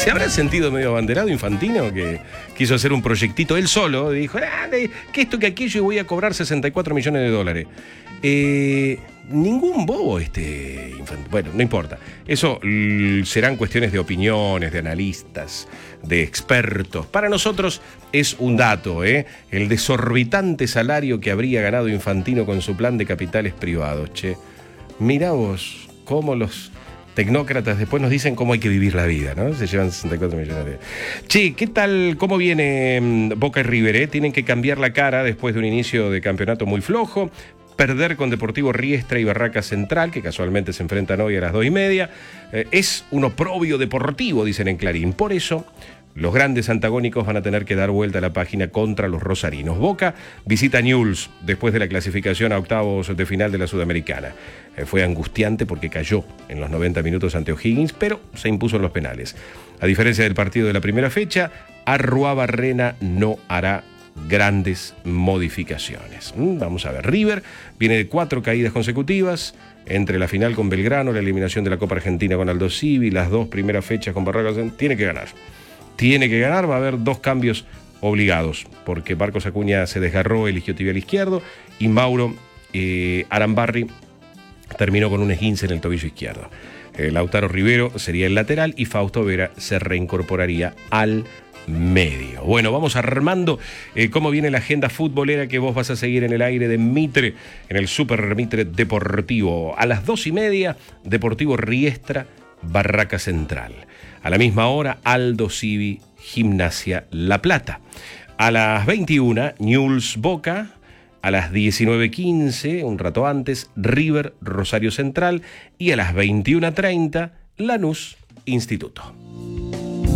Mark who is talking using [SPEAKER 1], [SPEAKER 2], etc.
[SPEAKER 1] ¿Se habrá sentido medio abanderado Infantino, que quiso hacer un proyectito él solo? Dijo, que esto, que aquello, y voy a cobrar 64 millones de dólares. Ningún bobo Infantino. Bueno, no importa. Eso serán cuestiones de opiniones, de analistas, de expertos. Para nosotros es un dato, el desorbitante salario que habría ganado Infantino con su plan de capitales privados. Che, mirá vos cómo los tecnócratas después nos dicen cómo hay que vivir la vida, ¿no? Se llevan 64 millones de... Che, ¿qué tal? ¿Cómo viene Boca y River? Tienen que cambiar la cara después de un inicio de campeonato muy flojo. Perder con Deportivo Riestra y Barraca Central, que casualmente se enfrentan hoy a las 2:30. Es un oprobio deportivo, dicen en Clarín. Por eso, los grandes antagónicos van a tener que dar vuelta a la página contra los rosarinos. Boca visita Newell's después de la clasificación a octavos de final de la Sudamericana. Fue angustiante porque cayó en los 90 minutos ante O'Higgins, pero se impuso en los penales. A diferencia del partido de la primera fecha, Arruabarrena no hará grandes modificaciones. Vamos a ver, River viene de 4 caídas consecutivas, entre la final con Belgrano, la eliminación de la Copa Argentina con Aldo Civi, las 2 primeras fechas con Barracas. Tiene que ganar, va a haber 2 cambios obligados, porque Marcos Acuña se desgarró el isquiotibial izquierdo y Mauro Arambarri terminó con un esguince en el tobillo izquierdo. Lautaro Rivero sería el lateral y Fausto Vera se reincorporaría al medio. Bueno, vamos armando cómo viene la agenda futbolera que vos vas a seguir en el aire de Mitre, en el Super Mitre Deportivo. A las 2:30, Deportivo Riestra, Barraca Central. A la misma hora, Aldo Civi, Gimnasia La Plata. A las 21, Newell's Boca. A las 19:15, un rato antes, River Rosario Central. Y a las 21:30, Lanús Instituto.